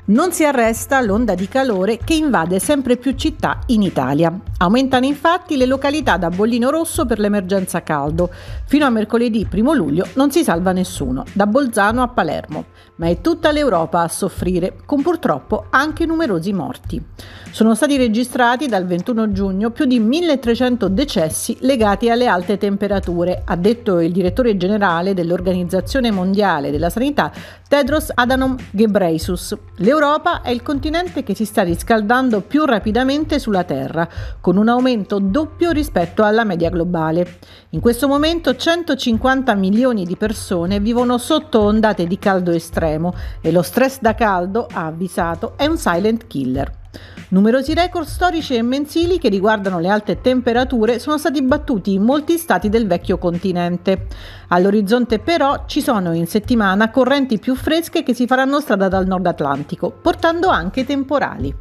Non si arresta l'onda di calore che invade sempre più città in Italia. Aumentano infatti le località da bollino rosso per l'emergenza caldo. Fino a mercoledì 1 luglio non si salva nessuno, da Bolzano a Palermo. Ma è tutta l'Europa a soffrire, con purtroppo anche numerosi morti. Sono stati registrati dal 21 giugno più di 1300 decessi legati alle alte temperature, ha detto il direttore generale dell'Organizzazione Mondiale della Sanità, Tedros Adhanom Ghebreyesus. L'Europa è il continente che si sta riscaldando più rapidamente sulla Terra, con un aumento doppio rispetto alla media globale. In questo momento 150 milioni di persone vivono sotto ondate di caldo estremo e lo stress da caldo, ha avvisato, è un silent killer. Numerosi record storici e mensili che riguardano le alte temperature sono stati battuti in molti stati del vecchio continente. All'orizzonte però ci sono in settimana correnti più fresche che si faranno strada dal nord Atlantico, portando anche temporali.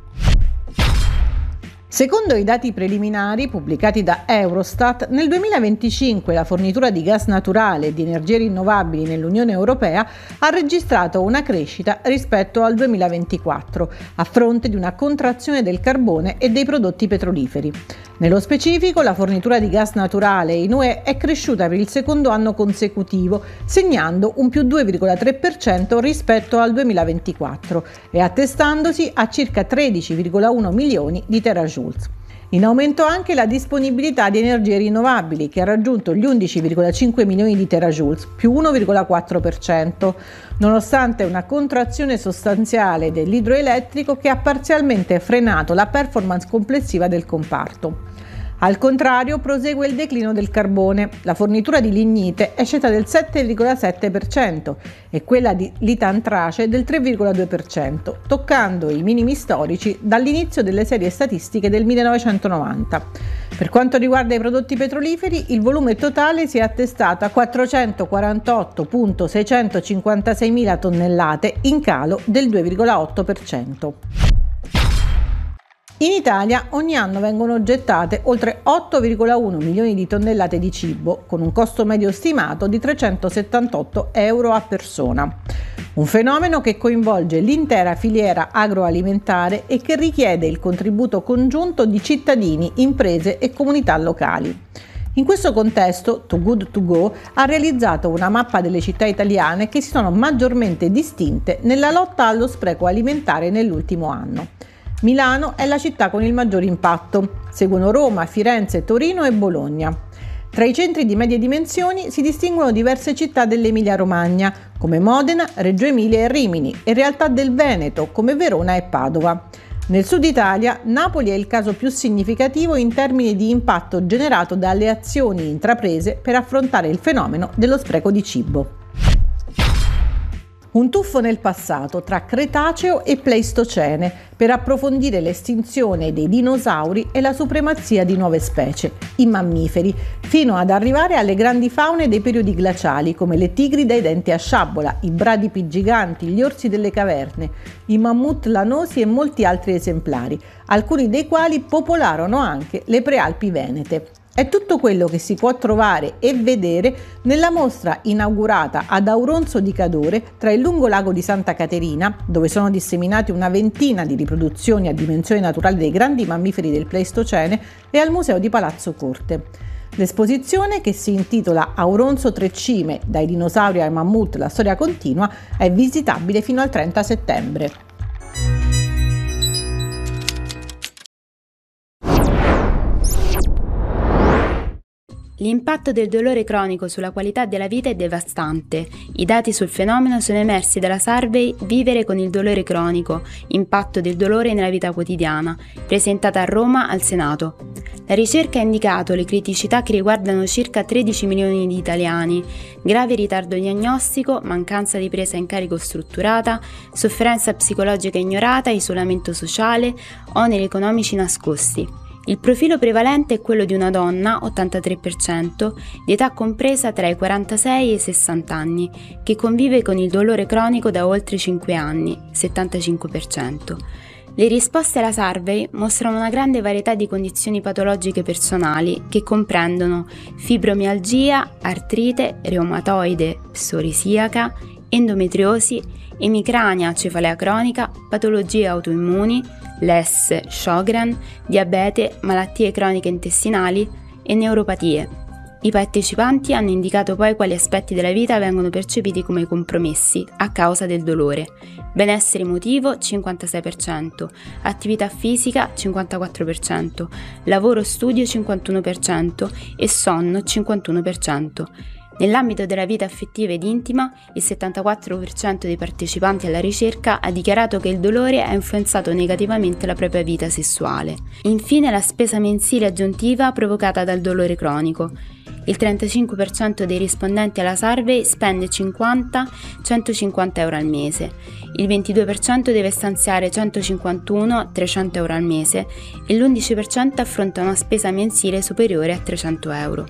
Secondo i dati preliminari pubblicati da Eurostat, nel 2025 la fornitura di gas naturale e di energie rinnovabili nell'Unione Europea ha registrato una crescita rispetto al 2024, a fronte di una contrazione del carbone e dei prodotti petroliferi. Nello specifico, la fornitura di gas naturale in UE è cresciuta per il secondo anno consecutivo, segnando un più 2,3% rispetto al 2024 e attestandosi a circa 13,1 milioni di terajoules. In aumento anche la disponibilità di energie rinnovabili, che ha raggiunto gli 11,5 milioni di terajoules, più 1,4%, nonostante una contrazione sostanziale dell'idroelettrico che ha parzialmente frenato la performance complessiva del comparto. Al contrario, prosegue il declino del carbone. La fornitura di lignite è scesa del 7,7% e quella di litantrace del 3,2%, toccando i minimi storici dall'inizio delle serie statistiche del 1990. Per quanto riguarda i prodotti petroliferi, il volume totale si è attestato a 448.656 mila tonnellate, in calo del 2,8%. In Italia ogni anno vengono gettate oltre 8,1 milioni di tonnellate di cibo, con un costo medio stimato di 378 euro a persona. Un fenomeno che coinvolge l'intera filiera agroalimentare e che richiede il contributo congiunto di cittadini, imprese e comunità locali. In questo contesto, Too Good To Go ha realizzato una mappa delle città italiane che si sono maggiormente distinte nella lotta allo spreco alimentare nell'ultimo anno. Milano è la città con il maggior impatto, seguono Roma, Firenze, Torino e Bologna. Tra i centri di medie dimensioni si distinguono diverse città dell'Emilia-Romagna, come Modena, Reggio Emilia e Rimini, e realtà del Veneto, come Verona e Padova. Nel sud Italia, Napoli è il caso più significativo in termini di impatto generato dalle azioni intraprese per affrontare il fenomeno dello spreco di cibo. Un tuffo nel passato tra Cretaceo e Pleistocene per approfondire l'estinzione dei dinosauri e la supremazia di nuove specie, i mammiferi, fino ad arrivare alle grandi faune dei periodi glaciali come le tigri dai denti a sciabola, i bradipi giganti, gli orsi delle caverne, i mammut lanosi e molti altri esemplari, alcuni dei quali popolarono anche le prealpi venete. È tutto quello che si può trovare e vedere nella mostra inaugurata ad Auronzo di Cadore tra il lungolago di Santa Caterina, dove sono disseminati una ventina di riproduzioni a dimensione naturale dei grandi mammiferi del Pleistocene, e al Museo di Palazzo Corte. L'esposizione, che si intitola Auronzo Tre Cime, dai dinosauri ai mammut, la storia continua, è visitabile fino al 30 settembre. L'impatto del dolore cronico sulla qualità della vita è devastante. I dati sul fenomeno sono emersi dalla survey Vivere con il dolore cronico, impatto del dolore nella vita quotidiana, presentata a Roma al Senato. La ricerca ha indicato le criticità che riguardano circa 13 milioni di italiani: grave ritardo diagnostico, mancanza di presa in carico strutturata, sofferenza psicologica ignorata, isolamento sociale, oneri economici nascosti. Il profilo prevalente è quello di una donna, 83%, di età compresa tra i 46 e i 60 anni, che convive con il dolore cronico da oltre 5 anni, 75%. Le risposte alla survey mostrano una grande varietà di condizioni patologiche personali che comprendono fibromialgia, artrite, reumatoide, psoriasiaca, endometriosi, emicrania, cefalea cronica, patologie autoimmuni, LES, Sjögren, diabete, malattie croniche intestinali e neuropatie. I partecipanti hanno indicato poi quali aspetti della vita vengono percepiti come compromessi a causa del dolore. Benessere emotivo 56%, attività fisica 54%, lavoro studio 51% e sonno 51%. Nell'ambito della vita affettiva ed intima, il 74% dei partecipanti alla ricerca ha dichiarato che il dolore ha influenzato negativamente la propria vita sessuale. Infine, la spesa mensile aggiuntiva provocata dal dolore cronico. Il 35% dei rispondenti alla survey spende 50-150 euro al mese, il 22% deve stanziare 151-300 euro al mese e l'11% affronta una spesa mensile superiore a 300 euro.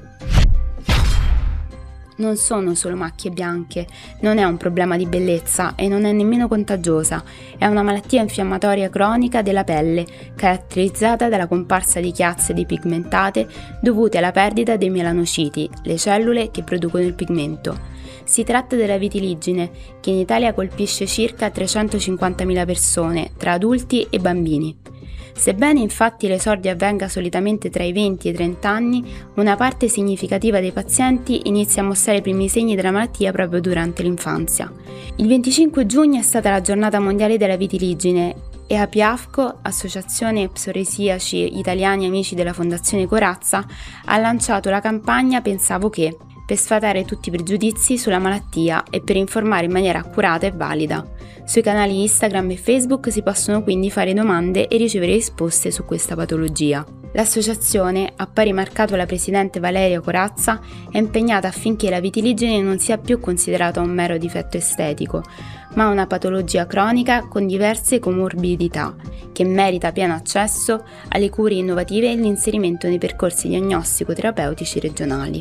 Non sono solo macchie bianche, non è un problema di bellezza e non è nemmeno contagiosa, è una malattia infiammatoria cronica della pelle, caratterizzata dalla comparsa di chiazze depigmentate dovute alla perdita dei melanociti, le cellule che producono il pigmento. Si tratta della vitiligine, che in Italia colpisce circa 350.000 persone, tra adulti e bambini. Sebbene infatti l'esordio avvenga solitamente tra i 20 e i 30 anni, una parte significativa dei pazienti inizia a mostrare i primi segni della malattia proprio durante l'infanzia. Il 25 giugno è stata la giornata mondiale della vitiligine e APIAFCO, Associazione Psoresiaci Italiani Amici della Fondazione Corazza, ha lanciato la campagna Pensavo che, per sfatare tutti i pregiudizi sulla malattia e per informare in maniera accurata e valida. Sui canali Instagram e Facebook si possono quindi fare domande e ricevere risposte su questa patologia. L'associazione, ha poi rimarcato la presidente Valeria Corazza, è impegnata affinché la vitiligine non sia più considerata un mero difetto estetico, ma una patologia cronica con diverse comorbidità, che merita pieno accesso alle cure innovative e l'inserimento nei percorsi diagnostico-terapeutici regionali.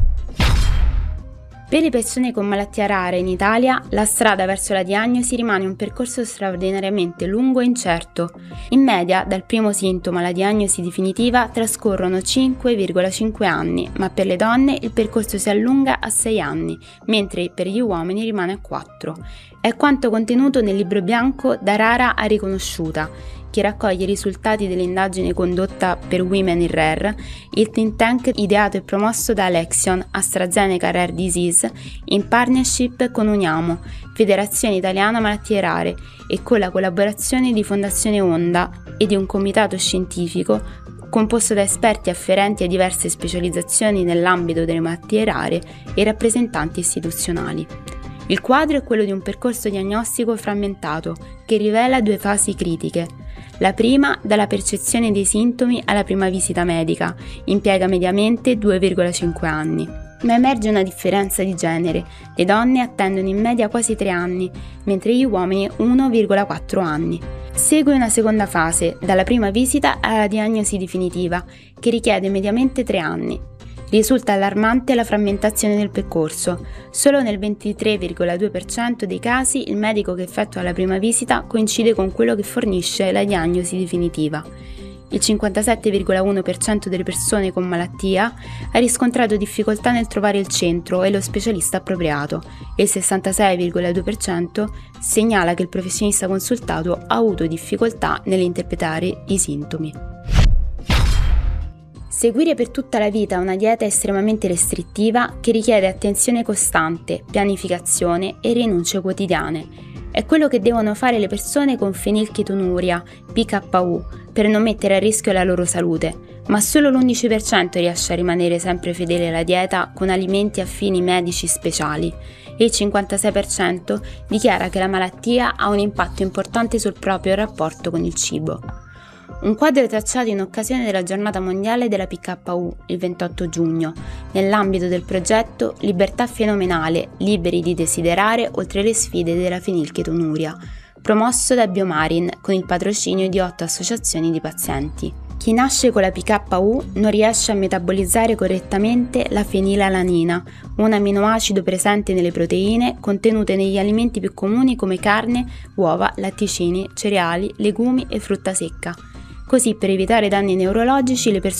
Per le persone con malattia rara in Italia, la strada verso la diagnosi rimane un percorso straordinariamente lungo e incerto. In media, dal primo sintomo alla diagnosi definitiva trascorrono 5,5 anni, ma per le donne il percorso si allunga a 6 anni, mentre per gli uomini rimane a 4. È quanto contenuto nel libro bianco Da rara a riconosciuta, che raccoglie i risultati dell'indagine condotta per Women in Rare, il think tank ideato e promosso da Alexion, AstraZeneca Rare Disease, in partnership con Uniamo, Federazione Italiana Malattie Rare, e con la collaborazione di Fondazione Onda e di un comitato scientifico composto da esperti afferenti a diverse specializzazioni nell'ambito delle malattie rare e rappresentanti istituzionali. Il quadro è quello di un percorso diagnostico frammentato che rivela 2 fasi critiche. La prima, dalla percezione dei sintomi alla prima visita medica, impiega mediamente 2,5 anni. Ma emerge una differenza di genere. Le donne attendono in media quasi 3 anni, mentre gli uomini 1,4 anni. Segue una seconda fase, dalla prima visita alla diagnosi definitiva, che richiede mediamente 3 anni. Risulta allarmante la frammentazione del percorso. Solo nel 23,2% dei casi il medico che effettua la prima visita coincide con quello che fornisce la diagnosi definitiva. Il 57,1% delle persone con malattia ha riscontrato difficoltà nel trovare il centro e lo specialista appropriato e il 66,2% segnala che il professionista consultato ha avuto difficoltà nell'interpretare i sintomi. Seguire per tutta la vita una dieta estremamente restrittiva che richiede attenzione costante, pianificazione e rinunce quotidiane. È quello che devono fare le persone con fenilchetonuria, PKU, per non mettere a rischio la loro salute, ma solo l'11% riesce a rimanere sempre fedele alla dieta con alimenti a fini medici speciali e il 56% dichiara che la malattia ha un impatto importante sul proprio rapporto con il cibo. Un quadro tracciato in occasione della giornata mondiale della PKU, il 28 giugno, nell'ambito del progetto Libertà Fenomenale, liberi di desiderare oltre le sfide della fenilchetonuria, promosso da Biomarin con il patrocinio di 8 associazioni di pazienti. Chi nasce con la PKU non riesce a metabolizzare correttamente la fenilalanina, un aminoacido presente nelle proteine contenute negli alimenti più comuni come carne, uova, latticini, cereali, legumi e frutta secca. Così, per evitare danni neurologici, le persone